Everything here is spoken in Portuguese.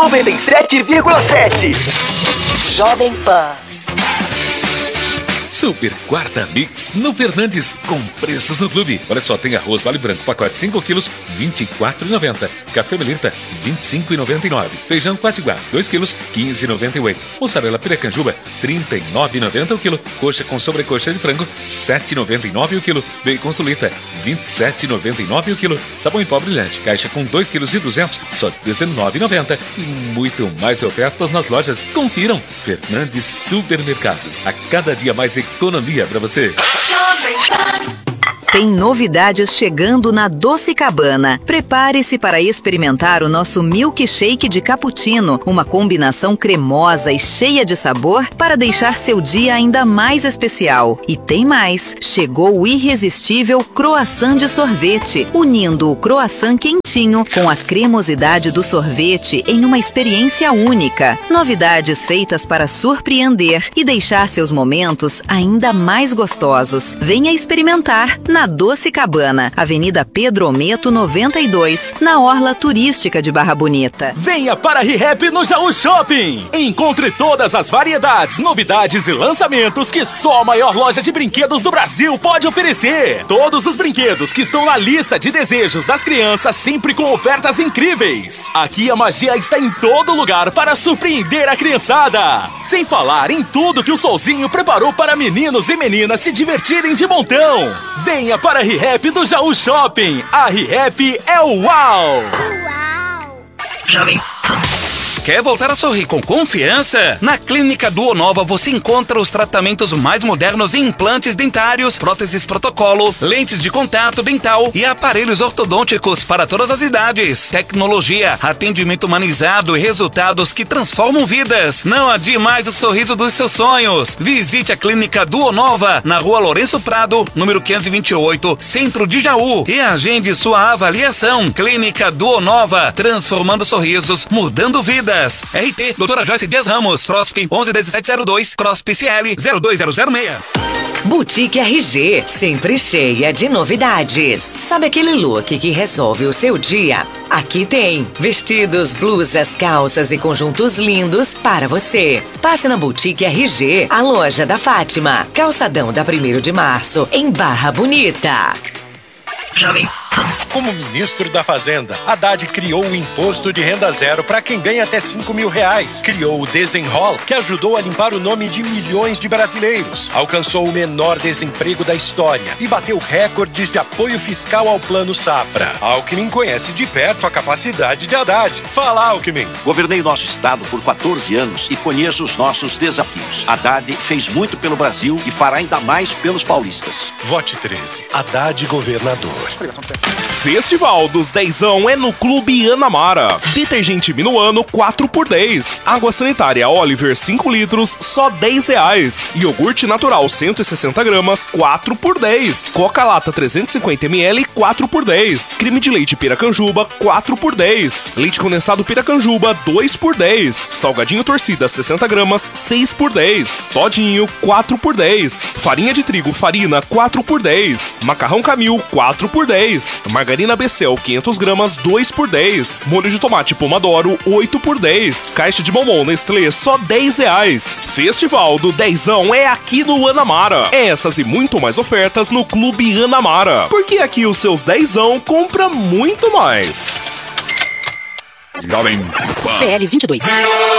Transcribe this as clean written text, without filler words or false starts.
97,7. Jovem Pan. Super Quarta Mix no Fernandes, com preços no clube. Olha só, tem arroz Vale Branco, pacote 5 quilos, R$ 24,90. Café Melita, R$ 25,99. Feijão Quatiguá, 2 quilos, R$ 15,98. Mussarela Piracanjuba, R$ 39,90 o quilo. Coxa com sobrecoxa de frango, R$ 7,99 o quilo. Bacon Sulita, R$ 27,99 o quilo. Sabão em pó brilhante, caixa com 2 quilos e 200, só R$ 19,90. E muito mais ofertas nas lojas. Confiram. Fernandes Supermercados. A cada dia mais economia pra você. Tem novidades chegando na Doce Cabana. Prepare-se para experimentar o nosso milkshake de cappuccino, uma combinação cremosa e cheia de sabor para deixar seu dia ainda mais especial. E tem mais! Chegou o irresistível croissant de sorvete, unindo o croissant quentinho com a cremosidade do sorvete em uma experiência única. Novidades feitas para surpreender e deixar seus momentos ainda mais gostosos. Venha experimentar na Doce Cabana, Avenida Pedro Ometo 92, na Orla Turística de Barra Bonita. Venha para a ReHap no Jaú Shopping. Encontre todas as variedades, novidades e lançamentos que só a maior loja de brinquedos do Brasil pode oferecer. Todos os brinquedos que estão na lista de desejos das crianças, sempre com ofertas incríveis. Aqui a magia está em todo lugar para surpreender a criançada. Sem falar em tudo que o Solzinho preparou para meninos e meninas se divertirem de montão. Venha para a ReHap do Jaú Shopping. A ReHap é o UAU! Jovem. Quer voltar a sorrir com confiança? Na Clínica Duonova você encontra os tratamentos mais modernos em implantes dentários, próteses protocolo, lentes de contato dental e aparelhos ortodônticos para todas as idades. Tecnologia, atendimento humanizado e resultados que transformam vidas. Não adie mais o sorriso dos seus sonhos. Visite a Clínica Duonova na Rua Lourenço Prado, número 528, Centro de Jaú, e agende sua avaliação. Clínica Duonova, transformando sorrisos, mudando vidas. RT, Doutora Joyce Dias Ramos, CROSP 111702, CROSP CL 02006. Boutique RG, sempre cheia de novidades. Sabe aquele look que resolve o seu dia? Aqui tem vestidos, blusas, calças e conjuntos lindos para você. Passe na Boutique RG, a loja da Fátima, calçadão da 1º de março, em Barra Bonita. Jovem. Como ministro da Fazenda, Haddad criou o Imposto de Renda Zero para quem ganha até R$5.000. Criou o Desenrola, que ajudou a limpar o nome de milhões de brasileiros. Alcançou o menor desemprego da história e bateu recordes de apoio fiscal ao Plano Safra. Alckmin conhece de perto a capacidade de Haddad. Fala, Alckmin. Governei nosso estado por 14 anos e conheço os nossos desafios. Haddad fez muito pelo Brasil e fará ainda mais pelos paulistas. Vote 13. Haddad governador. Festival dos Dezão é no Clube Anamara. Detergente Minuano 4x10. Água sanitária Oliver 5 litros, só R$10. Iogurte natural 160 gramas, 4x10. Coca-Lata 350ml, 4x10. Creme de leite Piracanjuba, 4x10. Leite condensado Piracanjuba, 2x10. Salgadinho torcida 60 gramas, 6x10. Todinho, 4x10. Farinha de trigo Farina, 4x10. Macarrão Camil, 4x10. Margarina Becel 500 gramas, 2x10. Molho de tomate Pomodoro, 8x10. Caixa de bombom Nestlé, só R$10. Festival do Dezão é aqui no Anamara. Essas e muito mais ofertas no Clube Anamara. Porque aqui os seus dezão compra muito mais. Jovem Pan. PL 22.